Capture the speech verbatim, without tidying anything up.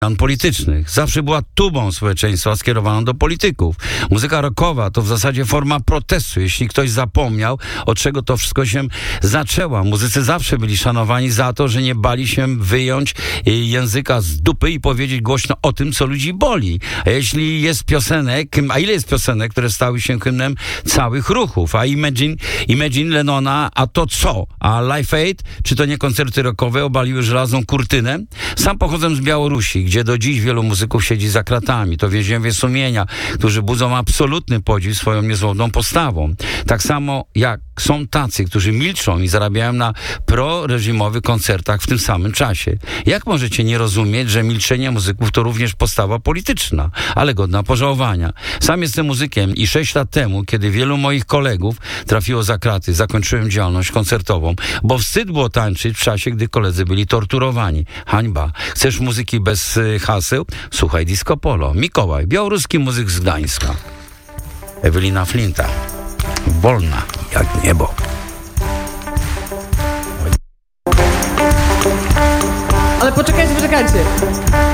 politycznych. Zawsze była tubą społeczeństwa skierowaną do polityków. Muzyka rockowa to w zasadzie forma protestu, jeśli ktoś zapomniał, od czego to wszystko się zaczęło. Muzycy zawsze byli szanowani za to, że nie bali się wyjąć języka z dupy i powiedzieć głośno o tym, co ludzi boli. A jeśli jest piosenek, a ile jest piosenek, które stały się hymnem całych ruchów? A Imagine, Imagine Lennona, a to co? A Live Aid? Czy to nie koncerty rockowe obaliły żelazną kurtynę? Sam pochodzę z Białorusi, gdzie do dziś wielu muzyków siedzi za kratami. To więźniowie sumienia, którzy budzą absolutny podziw swoją niezłomną postawą. Tak samo jak są tacy, którzy milczą i zarabiają na proreżimowych koncertach w tym samym czasie. Jak możecie nie rozumieć, że milczenie muzyków to również postawa polityczna, ale godna pożałowania? Sam jestem muzykiem i sześć lat temu, kiedy wielu moich kolegów trafiło za kraty, zakończyłem działalność koncertową, bo wstyd było tańczyć w czasie, gdy koledzy byli torturowani. Hańba. Chcesz muzyki bez y, haseł? Słuchaj Disco Polo. Mikołaj, białoruski muzyk z Gdańska. Ewelina Flinta. Wolna jak niebo. Ale poczekajcie, poczekajcie.